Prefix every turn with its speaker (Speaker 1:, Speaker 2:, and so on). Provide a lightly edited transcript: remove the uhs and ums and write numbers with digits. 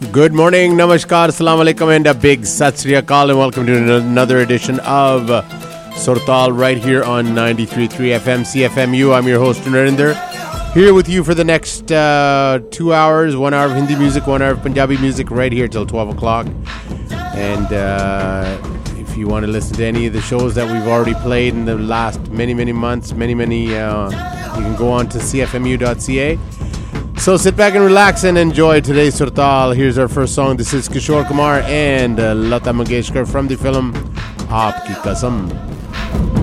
Speaker 1: Good morning, namaskar, assalamu alaikum, and a big sat sri akal, and welcome to another edition of Surtal right here on 93.3 FM CFMU. I'm your host, Narinder, here with you for the next 2 hours, 1 hour of Hindi music, 1 hour of Punjabi music, right here till 12 o'clock. And if you want to listen to any of the shows that we've already played in the last many months, you can go on to cfmu.ca. So sit back and relax and enjoy today's Surtal. Here's our first song. This is Kishore Kumar and Lata Mangeshkar from the film Aapki Kasam.